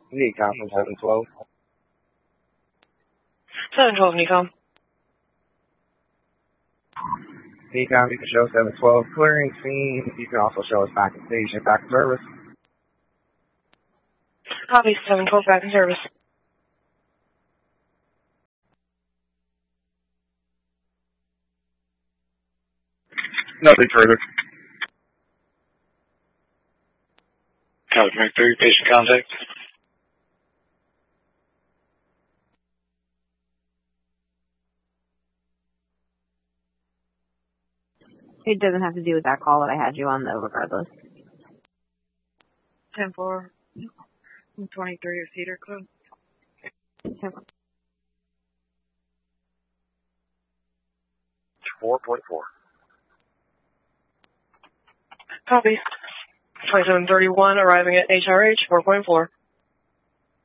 Necom from 712. 712 Necom. Necom, you can show 712 clearing scene. You can also show us back in station, back in service. Copy, 712 back in service. Nothing further. Copy, Mark 3, patient contact. It doesn't have to do with that call that I had you on, though, regardless. 10-4. 23 of Cedar Club. 10-4. 4.4. Copy. 2731 arriving at HRH 4.4.